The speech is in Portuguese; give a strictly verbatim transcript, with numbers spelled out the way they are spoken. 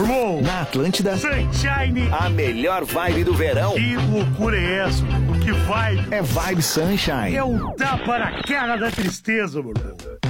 irmão. Na Atlântida, Sunshine. a melhor vibe do verão. Que loucura é essa, mano? Que vibe. É Vibe Sunshine. É um tapa na cara da tristeza, mano.